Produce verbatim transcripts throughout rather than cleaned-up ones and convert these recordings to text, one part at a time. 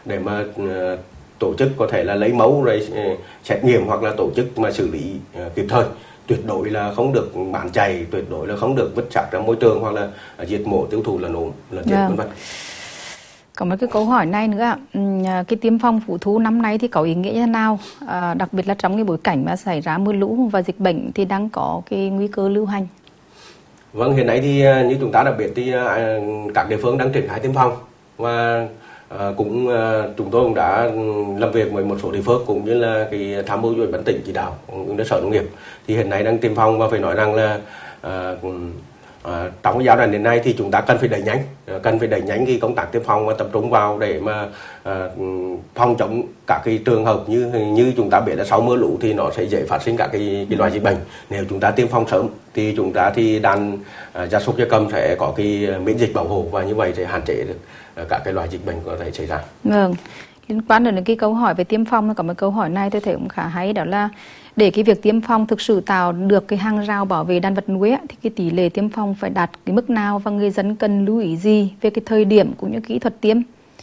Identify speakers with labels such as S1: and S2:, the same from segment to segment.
S1: để mà uh, tổ chức có thể là lấy mẫu rồi uh, xét nghiệm hoặc là tổ chức mà xử lý uh, kịp thời. Tuyệt đối là không được bán chạy, tuyệt đối là không được vứt rác ra môi trường hoặc là uh, diệt mổ tiêu thụ lợn ốm, lợn chết vân vân.
S2: Có một cái câu hỏi này nữa ạ, cái tiêm phòng phủ thú năm nay thì có ý nghĩa như thế nào? À, đặc biệt là trong cái bối cảnh mà xảy ra mưa lũ và dịch bệnh thì đang có cái nguy cơ lưu hành.
S1: Vâng, hiện nay thì như chúng ta đã biết thì các địa phương đang triển khai tiêm phòng và cũng chúng tôi cũng đã làm việc với một số địa phương cũng như là cái tham mưu ủy ban tỉnh chỉ đạo cũng như sở nông nghiệp thì hiện nay đang tiêm phòng và phải nói rằng là À, trong cái giai đoạn đến nay thì chúng ta cần phải đẩy nhanh, cần phải đẩy nhanh cái công tác tiêm phòng và tập trung vào để mà à, phòng chống các cái trường hợp như như chúng ta biết là sau mưa lũ thì nó sẽ dễ phát sinh các cái, cái loại dịch bệnh. Nếu chúng ta tiêm phòng sớm thì chúng ta thì đàn à, gia súc gia cầm sẽ có cái miễn dịch bảo hộ và như vậy sẽ hạn chế được à, các cái loại dịch bệnh có thể xảy ra.
S2: Vâng. Liên quan đến cái câu hỏi về tiêm phòng, có một câu hỏi này tôi thấy cũng khá hay, đó là để cái việc tiêm phòng thực sự tạo được cái hàng rào bảo vệ đàn vật nuôi ấy, thì cái tỷ lệ tiêm phòng phải đạt cái mức nào và người dân cần lưu ý gì về cái thời điểm cũng như kỹ thuật tiêm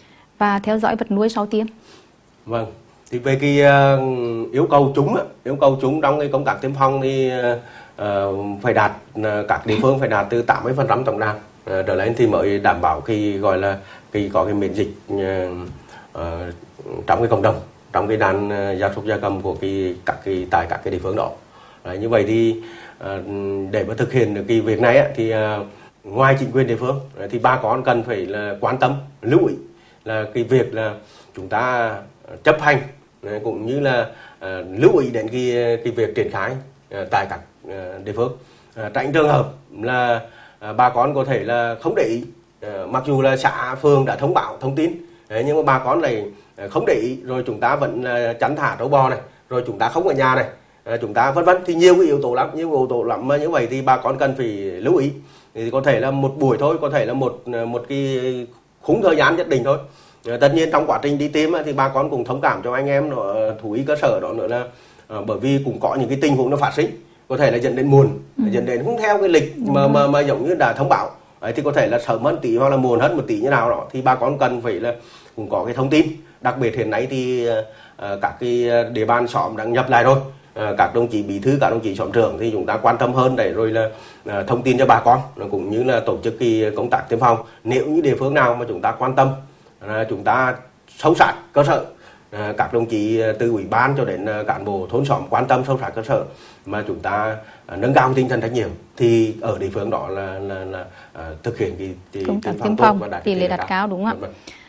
S2: và theo dõi vật nuôi sau tiêm?
S1: Vâng, thì về cái uh, yêu cầu chúng yêu cầu chúng trong cái công tác tiêm phòng thì uh, phải đạt uh, các địa phương phải đạt từ tám mươi phần trăm tổng đàn uh, trở lên thì mới đảm bảo khi gọi là khi có cái miễn dịch uh, uh, trong cái cộng đồng, trong cái đàn uh, gia súc gia cầm của cái các cái tại các cái địa phương đó. Đấy, như vậy thì uh, để mà thực hiện được cái việc này á, thì uh, ngoài chính quyền địa phương thì bà con cần phải là quan tâm lưu ý là cái việc là chúng ta chấp hành cũng như là uh, lưu ý đến cái cái việc triển khai uh, tại các uh, địa phương, uh, tránh trường hợp là uh, bà con có thể là không để ý, uh, mặc dù là xã phường đã thông báo thông tin, đấy, nhưng mà bà con này uh, không để ý rồi chúng ta vẫn uh, chăn thả trâu bò này, rồi chúng ta không ở nhà này, uh, chúng ta vân vân thì nhiều cái yếu tố lắm, nhiều yếu tố lắm mà như vậy thì bà con cần phải lưu ý. Thì có thể là một buổi thôi, có thể là một một cái khung thời gian nhất định thôi. Tất nhiên trong quá trình đi tiêm thì bà con cũng thông cảm cho anh em nó thú y cơ sở đó nữa là uh, bởi vì cũng có những cái tình huống nó phát sinh, có thể là dẫn đến muộn, ừ. dẫn đến không theo cái lịch mà mà mà giống như đã thông báo. Đấy, thì có thể là sớm hơn tí hoặc là muộn hơn một tí như nào đó thì bà con cần phải là cũng có cái thông tin. Đặc biệt hiện nay thì uh, các cái địa bàn xóm đang nhập lại rồi. À, các đồng chí bí thư, các đồng chí xóm trưởng thì chúng ta quan tâm hơn để rồi là à, thông tin cho bà con cũng như là tổ chức cái công tác tiêm phòng. Nếu như địa phương nào mà chúng ta quan tâm, à, chúng ta sâu sát cơ sở, à, các đồng chí từ ủy ban cho đến à, cán bộ thôn xóm quan tâm sâu sát cơ sở mà chúng ta à, nâng cao tinh thần trách nhiệm thì ở địa phương đó là là, là à, thực hiện cái, cái
S2: công tác tiêm phòng và tỷ lệ đạt cao, đúng không ạ?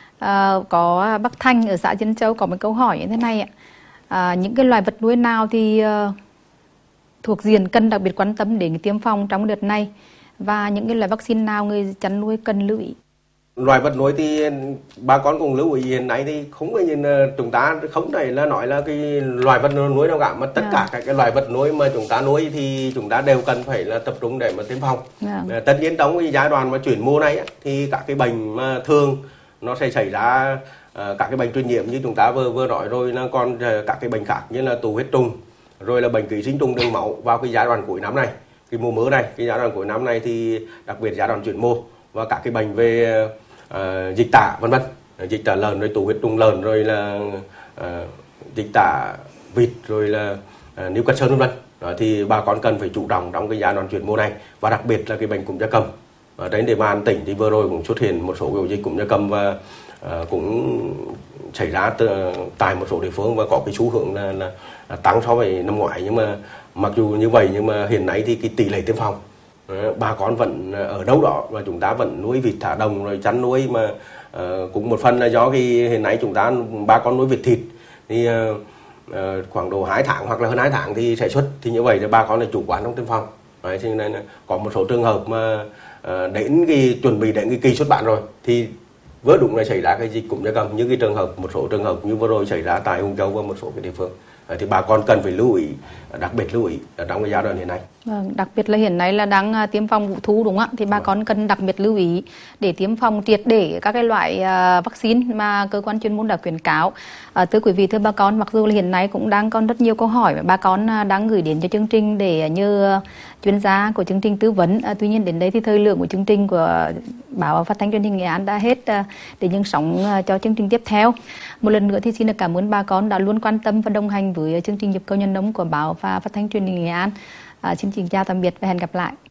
S2: À, có bác Thanh ở xã Dân Châu có một câu hỏi như thế này ạ. À, những cái loài vật nuôi nào thì uh, thuộc diện cần đặc biệt quan tâm đến tiêm phòng trong đợt này và những cái loại vaccine nào người chăn nuôi cần lưu ý?
S1: Loài vật nuôi thì bà con cùng lưu ý hiện nay thì không phải nhìn chúng ta không thể là nói là cái loài vật nuôi nào cả, mà tất yeah. cả các cái loài vật nuôi mà chúng ta nuôi thì chúng ta đều cần phải là tập trung để mà tiêm phòng. Yeah. Tất nhiên trong cái giai đoạn mà chuyển mùa này thì các cái bệnh mà thường nó sẽ xảy ra. À, các cái bệnh truyền nhiễm như chúng ta vừa vừa nói rồi, là còn các cái bệnh khác như là tụ huyết trùng, rồi là bệnh ký sinh trùng đường máu vào cái giai đoạn cuối năm này, cái mùa mưa này, cái giai đoạn cuối năm này thì đặc biệt giai đoạn chuyển mùa và các cái bệnh về uh, dịch tả vân vân, dịch tả lợn rồi tụ huyết trùng lợn rồi là uh, dịch tả vịt rồi là uh, Newcastle vân vân. Đó, thì bà con cần phải chủ động trong cái giai đoạn chuyển mùa này và đặc biệt là cái bệnh cúm gia cầm. Ở trên địa bàn tỉnh thì vừa rồi cũng xuất hiện một số ổ dịch cúm gia cầm và Uh, cũng xảy ra từ, tại một số địa phương và có cái xu hướng là, là, là tăng so với năm ngoái, nhưng mà mặc dù như vậy nhưng mà hiện nay thì cái tỷ lệ tiêm phòng uh, bà con vẫn ở đâu đó và chúng ta vẫn nuôi vịt thả đồng rồi chăn nuôi mà uh, cũng một phần là do cái hiện nay chúng ta bà con nuôi vịt thịt thì uh, uh, khoảng độ hai tháng hoặc là hơn hai tháng thì sẽ xuất, thì như vậy thì bà con là chủ quán trong tiêm phòng. Đấy, cho nên là có một số trường hợp mà uh, đến cái chuẩn bị đến cái kỳ xuất bản rồi thì vừa đúng là xảy ra cái dịch cúm gia cầm, như cái trường hợp một số trường hợp như vừa rồi xảy ra tại Hùng Châu và một số cái địa phương. À, thì bà con cần phải lưu ý, đặc biệt lưu ý ở trong cái giai đoạn hiện nay.
S2: Vâng, đặc biệt là hiện nay là đang tiêm phòng vụ thú đúng không ạ? Thì bà vâng. con cần đặc biệt lưu ý để tiêm phòng triệt để các cái loại uh, vaccine mà cơ quan chuyên môn đã khuyến cáo. Uh, thưa quý vị, thưa bà con, mặc dù là hiện nay cũng đang còn rất nhiều câu hỏi mà bà con uh, đang gửi đến cho chương trình để uh, như uh, chuyên gia của chương trình tư vấn. Uh, tuy nhiên đến đây thì thời lượng của chương trình của báo phát thanh truyền hình Nghệ An đã hết. Uh, để nhân sóng cho chương trình tiếp theo. Một lần nữa thì xin được cảm ơn bà con đã luôn quan tâm và đồng hành với chương trình Nhịp cầu nhân nông của báo và phát thanh truyền hình Nghệ An. À, xin chào tạm biệt và hẹn gặp lại.